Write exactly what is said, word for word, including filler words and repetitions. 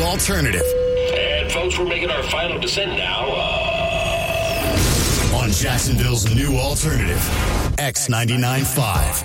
alternative. And folks, we're making our final descent now. Uh... On Jacksonville's new alternative, X ninety-nine point five.